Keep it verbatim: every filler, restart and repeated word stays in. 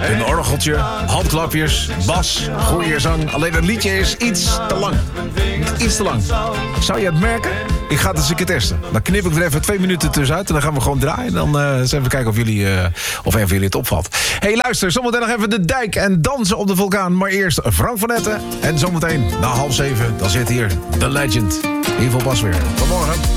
Een orgeltje, handklapjes, bas, goede zang. Alleen het liedje is iets te lang. Iets te lang. Zou je het merken? Ik ga het eens een keer testen. Dan knip ik er even twee minuten tussenuit en dan gaan we gewoon draaien. En dan uh, eens even kijken of jullie, uh, of een van jullie het opvalt. Hey, luister, zometeen nog even de dijk en dansen op de vulkaan. Maar eerst Frank van Etten. En zometeen na half zeven, dan zit hier The Legend. Ivo Bas weer. Tot morgen.